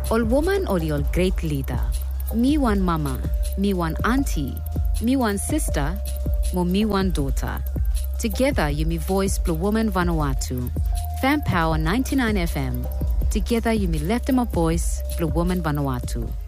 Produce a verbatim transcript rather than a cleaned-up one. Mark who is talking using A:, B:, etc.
A: Ol woman or the ol great leader. Me one mama, me one auntie, me one sister, mo me one daughter. Together you me voice Blue Woman Vanuatu. Fan Power ninety-nine F M. Together you me left in my voice Blue Woman Vanuatu.